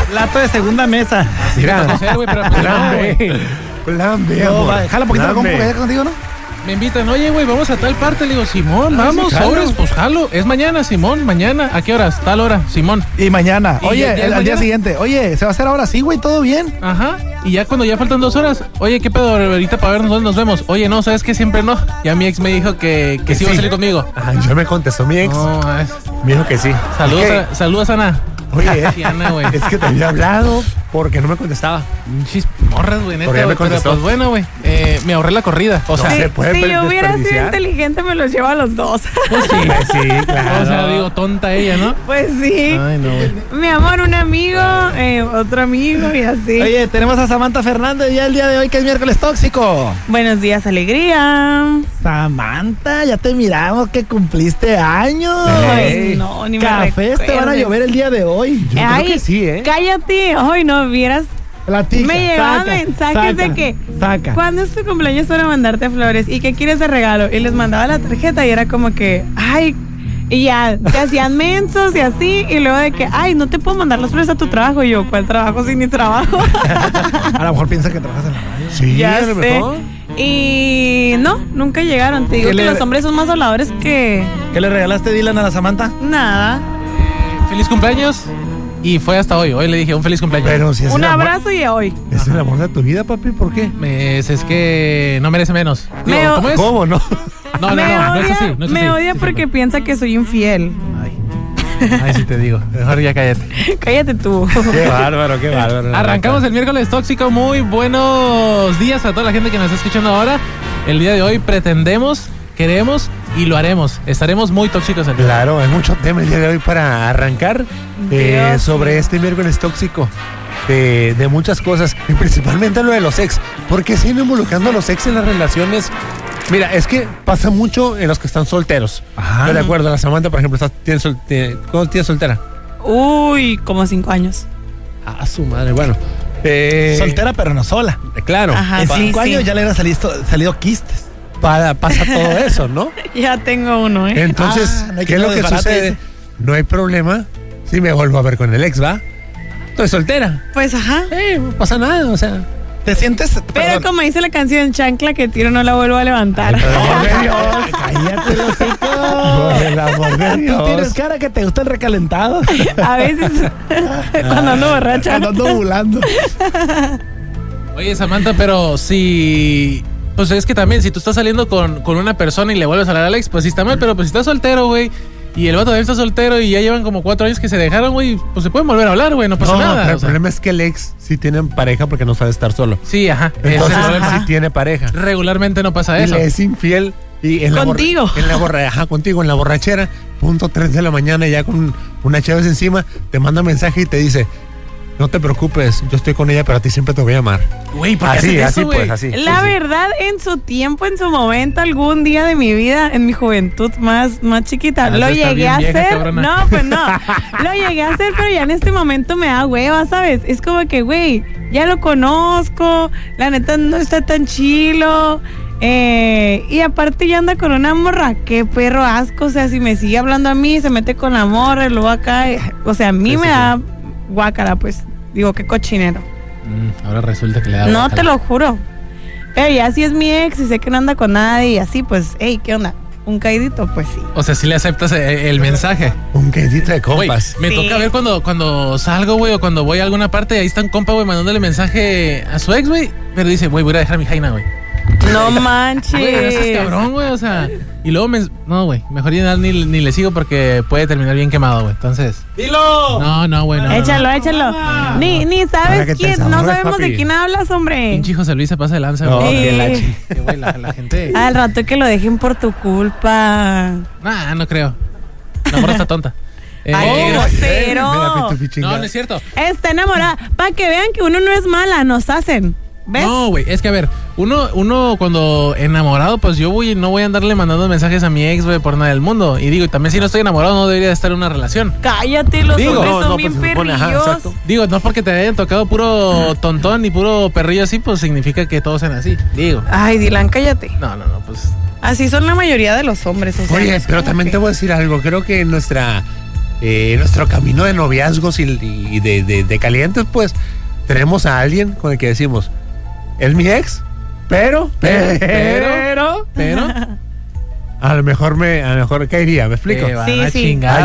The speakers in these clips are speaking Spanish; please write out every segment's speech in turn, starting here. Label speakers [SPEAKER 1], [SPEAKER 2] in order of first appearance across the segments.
[SPEAKER 1] Plato de segunda mesa.
[SPEAKER 2] Mira,
[SPEAKER 3] Plan B,
[SPEAKER 1] No,
[SPEAKER 3] amor.
[SPEAKER 1] jala poquito la
[SPEAKER 3] Plan
[SPEAKER 1] compu,
[SPEAKER 3] B.
[SPEAKER 1] ¿ya contigo, no?
[SPEAKER 2] Me invitan, oye, güey, vamos a tal parte. Le digo, Simón, vamos,
[SPEAKER 3] sí, jalo.
[SPEAKER 2] sobres, pues jalo. Es mañana, Simón, mañana. ¿A qué horas? Tal hora, Simón.
[SPEAKER 1] Y mañana.
[SPEAKER 2] ¿Y
[SPEAKER 1] Oye,
[SPEAKER 2] el día de
[SPEAKER 1] al día
[SPEAKER 2] mañana?
[SPEAKER 1] siguiente. Oye, ¿se va a hacer ahora? Sí, güey, todo bien.
[SPEAKER 2] Ajá. Y ya cuando ya faltan 2 horas, oye, ¿qué pedo? Ahorita para vernos, ¿dónde nos vemos? Oye, no, ¿sabes qué? Siempre no. Ya mi ex me dijo que sí iba a salir conmigo.
[SPEAKER 3] Ajá, yo me contestó mi ex.
[SPEAKER 2] No,
[SPEAKER 3] Me dijo que sí.
[SPEAKER 2] saludos, Ana.
[SPEAKER 3] Oye,
[SPEAKER 2] Sí, Ana, güey.
[SPEAKER 3] es que te había hablado porque no me contestaba.
[SPEAKER 2] Pinches morras, güey, neta,
[SPEAKER 3] Porque ya me
[SPEAKER 2] güey, pero
[SPEAKER 3] contestó.
[SPEAKER 2] pues bueno, güey, me ahorré la corrida. O sea,
[SPEAKER 3] No se puede
[SPEAKER 4] Si yo hubiera sido
[SPEAKER 3] desperdiciar.
[SPEAKER 4] inteligente, me los llevo a los dos.
[SPEAKER 2] pues sí.
[SPEAKER 3] Sí, claro.
[SPEAKER 2] O sea, digo, tonta ella, ¿no?
[SPEAKER 4] Pues sí.
[SPEAKER 2] Ay, no, güey.
[SPEAKER 4] Mi amor, un amigo, otro amigo y así.
[SPEAKER 1] Oye, tenemos a Samantha Fernández ya el día de hoy, que es miércoles tóxico.
[SPEAKER 4] Buenos días, alegría.
[SPEAKER 1] Samantha, ya te miramos que cumpliste años.
[SPEAKER 4] Ay, no, ni me
[SPEAKER 1] Cafés te van a
[SPEAKER 4] recuerdes.
[SPEAKER 1] llover el día de hoy.
[SPEAKER 3] Yo creo que sí, ¿eh?
[SPEAKER 4] Cállate. Ay, no, vieras.
[SPEAKER 1] Platica,
[SPEAKER 4] Me llegaban
[SPEAKER 1] saca,
[SPEAKER 4] mensajes
[SPEAKER 1] saca,
[SPEAKER 4] de que
[SPEAKER 1] Saca.
[SPEAKER 4] ¿cuándo es tu cumpleaños para mandarte flores? ¿Y qué quieres de regalo? Y les mandaba la tarjeta y era como que, ay, y ya, se hacían mensos y así, y luego de que, ay, no te puedo mandar las flores a tu trabajo. Y yo, ¿cuál trabajo sin mi trabajo?
[SPEAKER 1] A lo mejor piensa que trabajas en la radio.
[SPEAKER 3] Sí,
[SPEAKER 4] Ya
[SPEAKER 3] a lo
[SPEAKER 4] sé.
[SPEAKER 3] mejor.
[SPEAKER 4] Y no, nunca llegaron. Te digo
[SPEAKER 1] ¿Qué
[SPEAKER 4] que
[SPEAKER 1] le-
[SPEAKER 4] los hombres son más habladores que
[SPEAKER 1] ¿Qué le regalaste, Dylan, a la Samantha?
[SPEAKER 4] nada.
[SPEAKER 2] Feliz cumpleaños. Y fue hasta hoy. Hoy le dije un feliz cumpleaños.
[SPEAKER 3] Pero si es
[SPEAKER 4] Un
[SPEAKER 3] el amor,
[SPEAKER 4] abrazo y hoy.
[SPEAKER 3] es el amor de tu vida, papi, ¿por qué?
[SPEAKER 2] Es que no merece menos. Digo,
[SPEAKER 4] Me-
[SPEAKER 2] ¿cómo es?
[SPEAKER 3] ¿Cómo no?
[SPEAKER 2] No,
[SPEAKER 4] me
[SPEAKER 2] no
[SPEAKER 4] odia,
[SPEAKER 2] es así. No es
[SPEAKER 4] me
[SPEAKER 2] así.
[SPEAKER 4] odia
[SPEAKER 2] Sí,
[SPEAKER 4] porque
[SPEAKER 2] perdón.
[SPEAKER 4] piensa que soy infiel.
[SPEAKER 2] Ay, sí te digo. Mejor ya cállate.
[SPEAKER 4] Cállate tú.
[SPEAKER 3] Qué bárbaro, qué bárbaro.
[SPEAKER 2] Arrancamos el miércoles tóxico. Muy buenos días a toda la gente que nos está escuchando ahora. El día de hoy pretendemos, queremos y lo haremos. Estaremos muy tóxicos el día de hoy.
[SPEAKER 3] Claro, hay mucho tema el día de hoy para arrancar
[SPEAKER 4] Dios
[SPEAKER 3] sobre
[SPEAKER 4] mío.
[SPEAKER 3] este miércoles tóxico de muchas cosas y principalmente lo de los ex. ¿Por qué siguen involucrando a los ex en las relaciones? Mira, es que pasa mucho en los que están solteros.
[SPEAKER 1] Ajá.
[SPEAKER 3] Estoy de acuerdo, la Samantha, por ejemplo, ¿cuánto tienes soltera?
[SPEAKER 4] Uy, como 5 años.
[SPEAKER 3] Ah, su madre, bueno.
[SPEAKER 1] Soltera, pero no sola.
[SPEAKER 3] Claro,
[SPEAKER 4] Ajá.
[SPEAKER 1] En
[SPEAKER 4] sí,
[SPEAKER 1] 5
[SPEAKER 4] sí.
[SPEAKER 1] años ya le hubieran salido quistes.
[SPEAKER 3] pasa todo eso, ¿no?
[SPEAKER 4] Ya tengo uno, ¿eh?
[SPEAKER 3] Entonces,
[SPEAKER 1] no hay
[SPEAKER 3] ¿qué
[SPEAKER 1] que
[SPEAKER 3] es lo
[SPEAKER 1] lo
[SPEAKER 3] que
[SPEAKER 1] desbarate
[SPEAKER 3] sucede?
[SPEAKER 1] ese.
[SPEAKER 3] No hay problema si me vuelvo a ver con el ex, ¿va? Estoy soltera.
[SPEAKER 4] Pues ajá.
[SPEAKER 3] No pasa nada, o sea.
[SPEAKER 1] ¿Te sientes?
[SPEAKER 4] Pero
[SPEAKER 1] perdón.
[SPEAKER 4] como dice la canción, chancla que tiro no la vuelvo a levantar.
[SPEAKER 3] Por el amor de Dios.
[SPEAKER 1] Cállate, los
[SPEAKER 3] Por el amor de
[SPEAKER 1] Tú
[SPEAKER 3] Dios.
[SPEAKER 1] tienes cara que te gusta el recalentado.
[SPEAKER 4] A veces cuando ando borracha.
[SPEAKER 1] Cuando ando ovulando.
[SPEAKER 2] Oye, Samantha, pero si... Pues es que también, si tú estás saliendo con una persona y le vuelves a hablar a Alex, pues sí está mal, pero pues si estás soltero, güey, y el vato también está soltero y ya llevan como 4 años que se dejaron, güey, pues se pueden volver a hablar, güey, no pasa
[SPEAKER 3] No,
[SPEAKER 2] nada.
[SPEAKER 3] pero el
[SPEAKER 2] o sea.
[SPEAKER 3] problema es que el ex sí tiene pareja porque no sabe estar solo.
[SPEAKER 2] Sí, ajá. ese es el
[SPEAKER 3] Entonces
[SPEAKER 2] problema.
[SPEAKER 3] sí tiene pareja.
[SPEAKER 2] Regularmente no pasa
[SPEAKER 3] Y
[SPEAKER 2] eso.
[SPEAKER 3] le es infiel. Y en
[SPEAKER 4] Contigo.
[SPEAKER 3] Contigo, en la borrachera, punto 3 de la mañana, ya con una chaves encima, te manda mensaje y te dice: no te preocupes, yo estoy con ella, pero a ti siempre te voy a amar.
[SPEAKER 2] Güey, ¿por qué
[SPEAKER 3] Así,
[SPEAKER 2] hacen
[SPEAKER 3] así
[SPEAKER 2] eso, güey?
[SPEAKER 3] pues, así.
[SPEAKER 4] La verdad, en su tiempo, en su momento, algún día de mi vida, en mi juventud más chiquita,
[SPEAKER 2] Ah,
[SPEAKER 4] lo
[SPEAKER 2] está
[SPEAKER 4] llegué
[SPEAKER 2] bien
[SPEAKER 4] a
[SPEAKER 2] vieja,
[SPEAKER 4] hacer.
[SPEAKER 2] cabrona.
[SPEAKER 4] No, pues no. Lo llegué a hacer, pero ya en este momento me da hueva, ¿sabes? Es como que, güey, ya lo conozco, la neta no está tan chilo. Y aparte ya anda con una morra, qué perro asco. O sea, si me sigue hablando a mí, se mete con la morra y luego acá. O sea, a mí
[SPEAKER 3] Sí,
[SPEAKER 4] me
[SPEAKER 3] sí,
[SPEAKER 4] da guácara, pues. Digo, qué cochinero.
[SPEAKER 2] Ahora resulta que le da
[SPEAKER 4] No,
[SPEAKER 2] guacala.
[SPEAKER 4] te lo juro. Pero ya si es mi ex y sé que no anda con nadie y así, pues, hey, ¿qué onda? ¿Un caidito? Pues sí.
[SPEAKER 2] O sea, si le aceptas el mensaje.
[SPEAKER 3] Un caidito de
[SPEAKER 2] Güey,
[SPEAKER 3] compas.
[SPEAKER 2] me
[SPEAKER 4] Sí.
[SPEAKER 2] toca ver cuando salgo, güey, o cuando voy a alguna parte y ahí está un compa, güey, mandándole mensaje a su ex, güey. Pero dice, güey, voy a dejar a mi jaina, güey.
[SPEAKER 4] No manches.
[SPEAKER 2] Güey, no seas cabrón, güey, o sea. Y luego no, güey, mejor ya ni le sigo porque puede terminar bien quemado, güey. Entonces.
[SPEAKER 1] ¡Dilo!
[SPEAKER 2] No, güey, no.
[SPEAKER 4] Échalo. Ni
[SPEAKER 3] Para
[SPEAKER 4] sabes
[SPEAKER 3] que te
[SPEAKER 4] quién, no
[SPEAKER 3] desamores,
[SPEAKER 4] sabemos
[SPEAKER 3] papi.
[SPEAKER 4] de quién hablas, hombre.
[SPEAKER 2] Pinche José Luis se pasa de lanza,
[SPEAKER 3] No,
[SPEAKER 2] güey.
[SPEAKER 3] que la
[SPEAKER 4] Sí.
[SPEAKER 2] Que, güey, la gente.
[SPEAKER 4] Al rato que lo dejen por tu culpa.
[SPEAKER 2] Nah, no creo. La morra está tonta.
[SPEAKER 4] Ay, qué grosero.
[SPEAKER 3] Mira, Pitufi,
[SPEAKER 2] no,
[SPEAKER 3] chingada.
[SPEAKER 2] no es cierto.
[SPEAKER 4] Está enamorada. Para que vean que uno no es mala, nos hacen. ¿Ves?
[SPEAKER 2] No, güey, es que a ver, uno cuando enamorado, pues yo no voy a andarle mandando mensajes a mi ex, güey, por nada del mundo. Y digo, también si no estoy enamorado no debería de estar en una relación.
[SPEAKER 4] Cállate, los
[SPEAKER 2] Digo,
[SPEAKER 4] hombres
[SPEAKER 3] no,
[SPEAKER 4] son
[SPEAKER 3] no,
[SPEAKER 4] bien
[SPEAKER 3] pues se supone, ajá,
[SPEAKER 4] perrillos.
[SPEAKER 3] exacto.
[SPEAKER 2] Digo, no porque te hayan tocado puro tontón y puro perrillo así, pues significa que todos sean así. Digo.
[SPEAKER 4] Ay, Dylan, cállate.
[SPEAKER 2] No, pues.
[SPEAKER 4] Así son la mayoría de los hombres. O sea,
[SPEAKER 3] Oye,
[SPEAKER 4] es
[SPEAKER 3] pero
[SPEAKER 4] como
[SPEAKER 3] también
[SPEAKER 4] que-
[SPEAKER 3] te voy a decir algo. Creo que nuestra nuestro camino de noviazgos y de calientes, pues tenemos a alguien con el que decimos, es mi ex, pero a lo mejor caería, ¿me explico?
[SPEAKER 4] Sí, sí.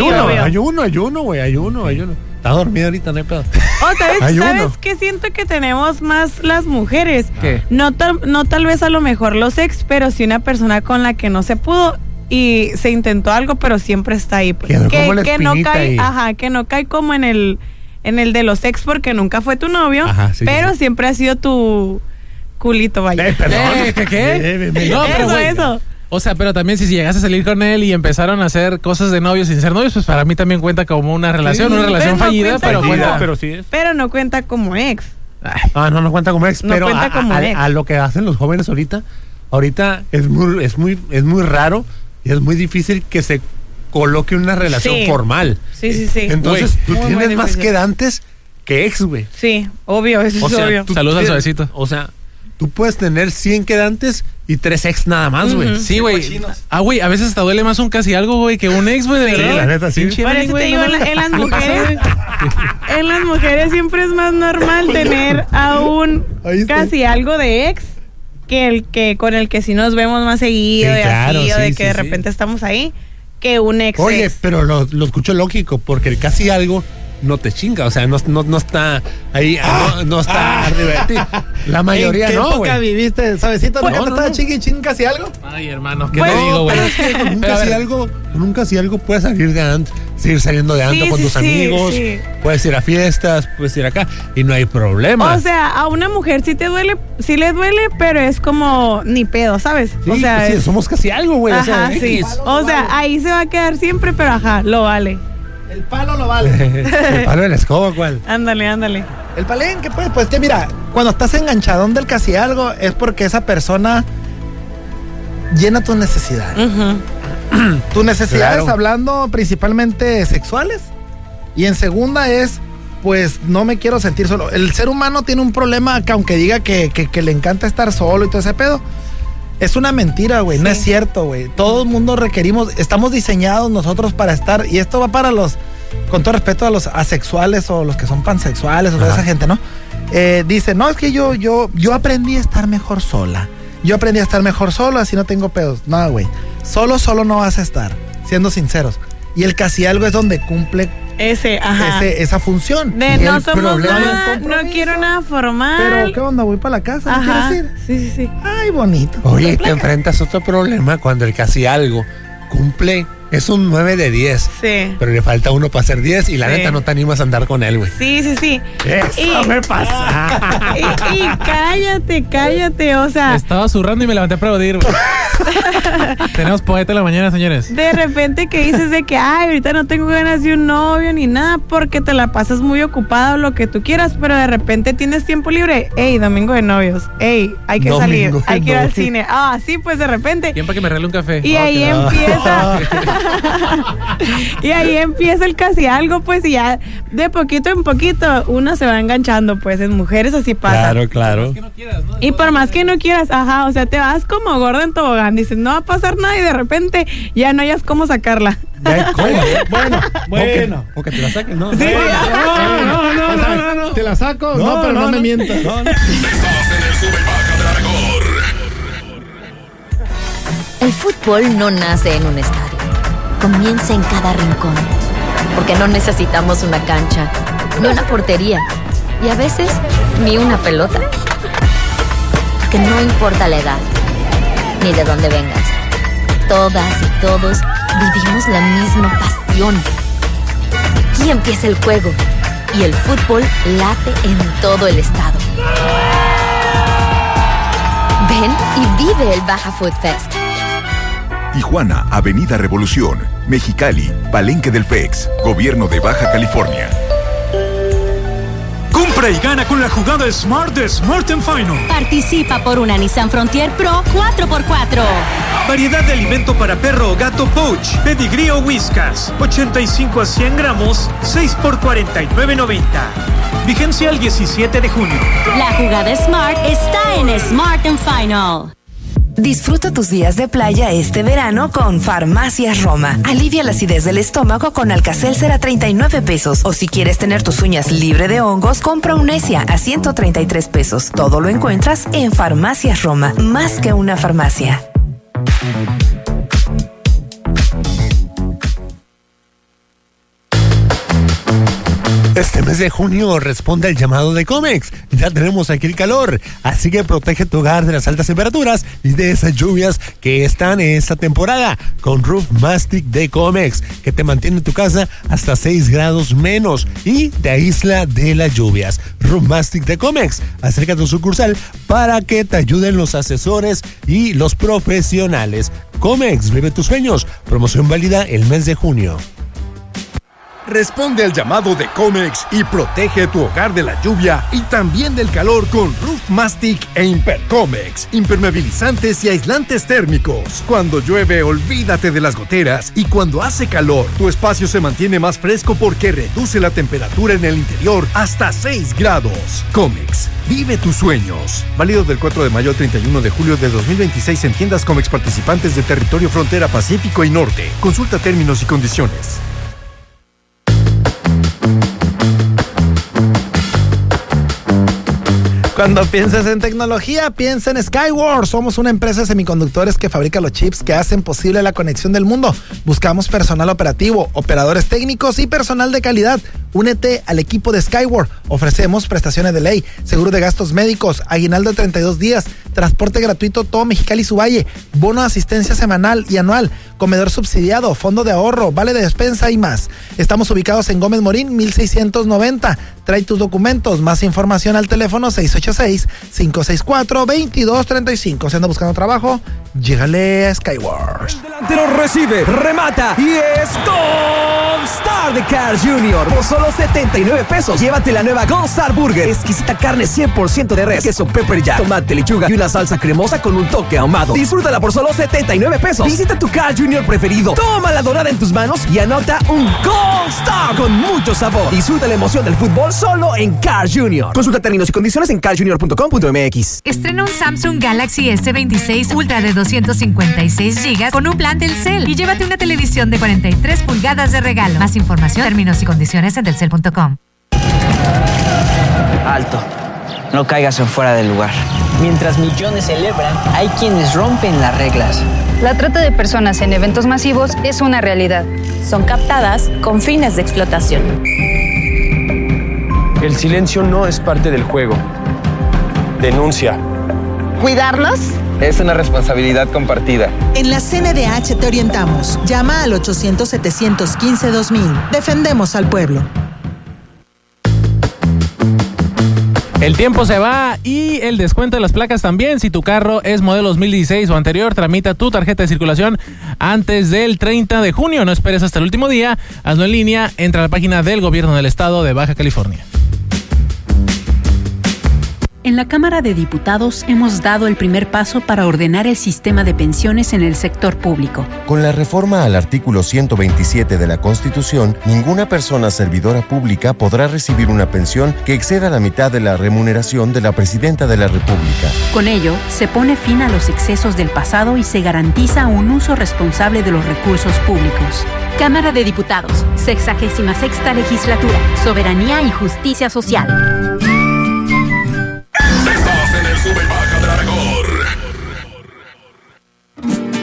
[SPEAKER 3] Ayuno, güey. Está dormido ahorita, no hay pedo.
[SPEAKER 4] ¿Sabes qué siento que tenemos más las mujeres?
[SPEAKER 2] ¿Qué?
[SPEAKER 4] No tal vez a lo mejor los ex, pero sí una persona con la que no se pudo y se intentó algo, pero siempre está ahí. Pues. Que no cae, que no cae como en el de los ex porque nunca fue tu novio, pero siempre ha sido tu culito, vaya.
[SPEAKER 3] Perdón.
[SPEAKER 2] ¿Qué? No, pero
[SPEAKER 4] eso.
[SPEAKER 2] O sea, pero también si llegas a salir con él y empezaron a hacer cosas de novios sin ser novios, pues para mí también cuenta como una relación, una relación fallida, pero cuenta.
[SPEAKER 3] Pero sí es.
[SPEAKER 4] Pero no cuenta como ex.
[SPEAKER 3] No cuenta como ex,
[SPEAKER 4] No
[SPEAKER 3] pero
[SPEAKER 4] cuenta como ex.
[SPEAKER 3] a lo que hacen los jóvenes ahorita es muy raro y es muy difícil que se coloque una relación formal.
[SPEAKER 4] Sí.
[SPEAKER 3] Entonces, tú
[SPEAKER 4] muy
[SPEAKER 3] tienes más
[SPEAKER 4] difícil.
[SPEAKER 3] quedantes que ex, güey.
[SPEAKER 4] Sí, obvio, eso es obvio.
[SPEAKER 2] Saludos al suavecito.
[SPEAKER 3] O sea, tú puedes tener 100 quedantes y 3 ex nada más, güey.
[SPEAKER 2] Sí, güey. Güey, a veces hasta duele más un casi algo, güey, que un ex, güey, de verdad.
[SPEAKER 3] la neta, sí.
[SPEAKER 2] Pinche
[SPEAKER 4] Por eso
[SPEAKER 2] güey,
[SPEAKER 4] te digo, en las mujeres, en las mujeres siempre es más normal tener a un
[SPEAKER 1] Ahí está.
[SPEAKER 4] casi algo de ex que el que con el que sí nos vemos más seguido,
[SPEAKER 3] Sí,
[SPEAKER 4] y
[SPEAKER 3] claro,
[SPEAKER 4] así, o de
[SPEAKER 3] sí,
[SPEAKER 4] que
[SPEAKER 3] sí,
[SPEAKER 4] de repente estamos ahí, que un ex.
[SPEAKER 3] Oye,
[SPEAKER 4] ex.
[SPEAKER 3] pero lo escucho lógico, porque el casi algo no te chinga, o sea, no está ahí, no está arriba de ti. La mayoría
[SPEAKER 1] ¿En qué
[SPEAKER 3] no,
[SPEAKER 1] época
[SPEAKER 3] güey.
[SPEAKER 1] viviste, sabecito? ¿Nunca
[SPEAKER 3] No,
[SPEAKER 1] te
[SPEAKER 3] no,
[SPEAKER 1] estaba
[SPEAKER 3] no.
[SPEAKER 1] chingue casi algo?
[SPEAKER 2] Ay, hermano, ¿qué
[SPEAKER 4] Pues,
[SPEAKER 2] te digo, güey?
[SPEAKER 3] Pero es que con un
[SPEAKER 2] Pero a
[SPEAKER 3] casi
[SPEAKER 2] ver.
[SPEAKER 3] algo puedes salir de antro, seguir saliendo de antro
[SPEAKER 4] Sí,
[SPEAKER 3] con
[SPEAKER 4] sí,
[SPEAKER 3] tus
[SPEAKER 4] sí,
[SPEAKER 3] amigos,
[SPEAKER 4] sí.
[SPEAKER 3] puedes ir a fiestas, puedes ir acá y no hay problema.
[SPEAKER 4] O sea, a una mujer sí le duele, pero es como ni pedo, ¿sabes?
[SPEAKER 3] Sí,
[SPEAKER 4] o sea,
[SPEAKER 3] pues sí, somos casi algo, güey. O sea,
[SPEAKER 4] ajá, sí.
[SPEAKER 3] X.
[SPEAKER 4] O sea, ahí se va a quedar siempre, pero ajá, lo vale.
[SPEAKER 1] El palo lo vale.
[SPEAKER 3] El palo de la escoba, ¿cuál?
[SPEAKER 4] Ándale.
[SPEAKER 1] El palenque, pues que mira, cuando estás enganchadón del casi algo es porque esa persona llena tus necesidades.
[SPEAKER 4] Ujú.
[SPEAKER 1] Tus necesidades
[SPEAKER 3] Claro.
[SPEAKER 1] hablando principalmente sexuales. Y en segunda es, pues no me quiero sentir solo. El ser humano tiene un problema que aunque diga que le encanta estar solo y todo ese pedo, es una mentira, güey. No
[SPEAKER 4] Sí.
[SPEAKER 1] es cierto, güey. Todo el mundo estamos diseñados nosotros para estar, y esto va para los, con todo respeto a los asexuales o los que son pansexuales o toda esa gente, ¿no? Dice, no, es que yo aprendí a estar mejor sola. Yo aprendí a estar mejor solo, así no tengo pedos. No, güey. Solo no vas a estar, siendo sinceros. Y el casi algo es donde cumple esa función.
[SPEAKER 4] De
[SPEAKER 3] Y
[SPEAKER 4] no
[SPEAKER 3] el
[SPEAKER 4] somos
[SPEAKER 3] problema-
[SPEAKER 4] nada, no
[SPEAKER 1] compromiso.
[SPEAKER 4] quiero nada formal.
[SPEAKER 1] Pero, ¿qué onda? Voy para la casa, ¿no
[SPEAKER 4] Ajá.
[SPEAKER 1] quieres ir?
[SPEAKER 4] Sí.
[SPEAKER 1] Ay, bonito.
[SPEAKER 3] Oye, te enfrentas a otro problema cuando el casi algo cumple, es un 9 de 10,
[SPEAKER 4] Sí.
[SPEAKER 3] pero le falta uno para ser 10 y la
[SPEAKER 4] Sí.
[SPEAKER 3] neta no te animas a andar con él, güey.
[SPEAKER 4] Sí.
[SPEAKER 3] Eso me pasa.
[SPEAKER 4] Y cállate, o sea,
[SPEAKER 2] Estaba zurrando y me levanté para aplaudir, güey. Tenemos poeta en la mañana, señores.
[SPEAKER 4] de repente que dices de que, ay, ahorita no tengo ganas de un novio ni nada porque te la pasas muy ocupada o lo que tú quieras, pero de repente tienes tiempo libre. Ey, domingo de novios. Ey, hay que
[SPEAKER 3] Domingo
[SPEAKER 4] salir,
[SPEAKER 3] de
[SPEAKER 4] hay que ir al
[SPEAKER 3] novios.
[SPEAKER 4] cine. Sí, pues de repente.
[SPEAKER 2] ¿Quién para que me regale un café?
[SPEAKER 4] Y ahí empieza. Y ahí empieza el casi algo, pues, y ya de poquito en poquito uno se va enganchando, pues, en mujeres así pasa.
[SPEAKER 3] Claro.
[SPEAKER 2] Que no quieras, ¿no?
[SPEAKER 4] Y por más que no quieras, o sea, te vas como gordo en tobogán, dices, no va a pasar nada y de repente ya no hayas cómo sacarla.
[SPEAKER 1] Bueno.
[SPEAKER 3] O que te la saquen, ¿no?
[SPEAKER 4] Sí.
[SPEAKER 1] ¿Te la saco? No, pero no me mientas.
[SPEAKER 5] Estás en el sube y baja de la mejor.
[SPEAKER 6] El fútbol no nace en un estadio, comienza en cada rincón, porque no necesitamos una cancha, ni una portería, y a veces ni una pelota. Porque no importa la edad, ni de dónde vengas, todas y todos vivimos la misma pasión. Aquí empieza el juego, y el fútbol late en todo el estado. Ven y vive el Baja Food Fest.
[SPEAKER 5] Tijuana, Avenida Revolución. Mexicali, Palenque del FEX. Gobierno de Baja California.
[SPEAKER 7] Compra y gana con la jugada Smart de Smart & Final.
[SPEAKER 8] Participa por una Nissan Frontier Pro 4x4.
[SPEAKER 7] Variedad de alimento para perro o gato Poach, Pedigree o Whiskas. 85 a 100 gramos, 6 por $49.90. Vigencia el 17 de junio.
[SPEAKER 8] La jugada Smart está en Smart & Final.
[SPEAKER 9] Disfruta tus días de playa este verano con Farmacias Roma. Alivia la acidez del estómago con Alka-Seltzer a 39 pesos. O si quieres tener tus uñas libre de hongos, compra Unesia a 133 pesos. Todo lo encuentras en Farmacias Roma. Más que una farmacia.
[SPEAKER 3] Este mes de junio responde al llamado de Comex. Ya tenemos aquí el calor, así que protege tu hogar de las altas temperaturas y de esas lluvias que están en esta temporada con Roof Mastic de Comex, que te mantiene tu casa hasta 6 grados menos y te aísla de las lluvias. Roof Mastic de Comex, acerca a tu sucursal para que te ayuden los asesores y los profesionales. Comex, vive tus sueños. Promoción válida el mes de junio.
[SPEAKER 10] Responde al llamado de Comex y protege tu hogar de la lluvia y también del calor con Roof Mastic e Impercomex, impermeabilizantes y aislantes térmicos. Cuando llueve, olvídate de las goteras, y cuando hace calor, tu espacio se mantiene más fresco porque reduce la temperatura en el interior hasta 6 grados. Comex, vive tus sueños. Válido del 4 de mayo al 31 de julio de 2026 en tiendas Comex participantes de territorio frontera Pacífico y Norte. Consulta términos y condiciones.
[SPEAKER 1] Cuando pienses en tecnología, piensa en Skyward. Somos una empresa de semiconductores que fabrica los chips que hacen posible la conexión del mundo. Buscamos personal operativo, operadores técnicos y personal de calidad. Únete al equipo de Skyward. Ofrecemos prestaciones de ley, seguro de gastos médicos, aguinaldo de 32 días, transporte gratuito todo Mexicali y su valle, bono de asistencia semanal y anual, comedor subsidiado, fondo de ahorro, vale de despensa y más. Estamos ubicados en Gómez Morín, 1690. Trae tus documentos. Más información al teléfono 686-564-2235. Si anda buscando trabajo, llégale a Skyward.
[SPEAKER 11] El delantero recibe, remata y es Gold Star de Carl's Jr. Por solo 79 pesos, llévate la nueva Gold Star Burger. Exquisita carne 100% de res, queso pepper jack, tomate, lechuga y una salsa cremosa con un toque ahumado. Disfrútala por solo 79 pesos. Visita tu Carl's Jr. preferido. Toma la dorada en tus manos y anota un Gold Star con mucho sabor. Disfruta la emoción del fútbol solo en Carl's Jr. Consulta términos y condiciones en carlsjr.com.mx.
[SPEAKER 12] Estrena un Samsung Galaxy S26 Ultra de 256 GB con un plan Telcel y llévate una televisión de 43 pulgadas de regalo. Más información, términos y condiciones en telcel.com.
[SPEAKER 13] Alto, no caigas en fuera del lugar. Mientras millones celebran, hay quienes rompen las reglas.
[SPEAKER 14] La trata de personas en eventos masivos es una realidad.
[SPEAKER 15] Son captadas con fines de explotación.
[SPEAKER 16] El silencio no es parte del juego. Denuncia.
[SPEAKER 17] ¿Cuidarnos?
[SPEAKER 16] Es una responsabilidad compartida.
[SPEAKER 17] En la CNDH te orientamos. Llama al 800-715-2000. Defendemos al pueblo.
[SPEAKER 2] El tiempo se va y el descuento de las placas también. Si tu carro es modelo 2016 o anterior, tramita tu tarjeta de circulación antes del 30 de junio. No esperes hasta el último día. Hazlo en línea. Entra a la página del Gobierno del Estado de Baja California.
[SPEAKER 18] En la Cámara de Diputados hemos dado el primer paso para ordenar el sistema de pensiones en el sector público.
[SPEAKER 19] Con la reforma al artículo 127 de la Constitución, ninguna persona servidora pública podrá recibir una pensión que exceda la mitad de la remuneración de la Presidenta de la República.
[SPEAKER 18] Con ello, se pone fin a los excesos del pasado y se garantiza un uso responsable de los recursos públicos.
[SPEAKER 8] Cámara de Diputados, 66ª Legislatura, Soberanía y Justicia Social.